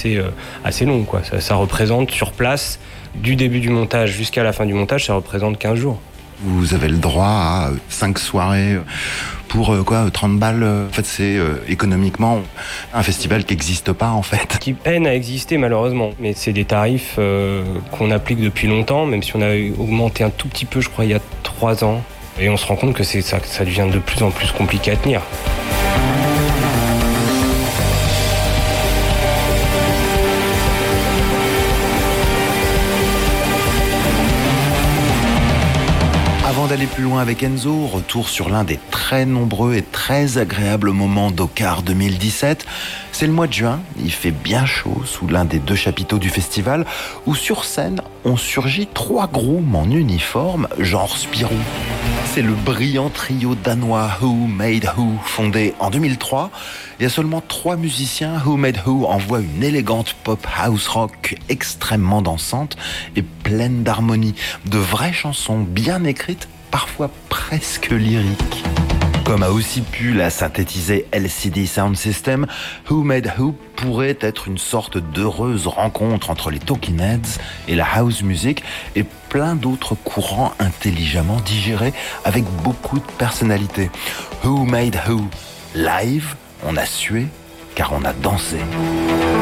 assez longue, quoi. Ça représente sur place, du début du montage jusqu'à la fin du montage, ça représente 15 jours. Vous avez le droit à 5 soirées pour 30 balles. En fait, c'est économiquement un festival qui n'existe pas, en fait. Qui peine à exister, malheureusement. Mais c'est des tarifs qu'on applique depuis longtemps, même si on a augmenté un tout petit peu, je crois, il y a 3 ans. Et on se rend compte que ça devient de plus en plus compliqué à tenir. Avant d'aller plus loin avec Enzo, retour sur l'un des très nombreux et très agréables moments d'Ocar 2017. C'est le mois de juin, il fait bien chaud sous l'un des 2 chapiteaux du festival, où sur scène ont surgi 3 grooms en uniforme, genre Spirou. C'est le brillant trio danois Who Made Who, fondé en 2003. Il y a seulement 3 musiciens. Who Made Who envoie une élégante pop house rock extrêmement dansante et pleine d'harmonie. De vraies chansons bien écrites, parfois presque lyriques. Comme a aussi pu la synthétiser LCD Sound System, Who Made Who pourrait être une sorte d'heureuse rencontre entre les Talking Heads et la house music et plein d'autres courants intelligemment digérés avec beaucoup de personnalité. Who Made Who live, on a sué car on a dansé.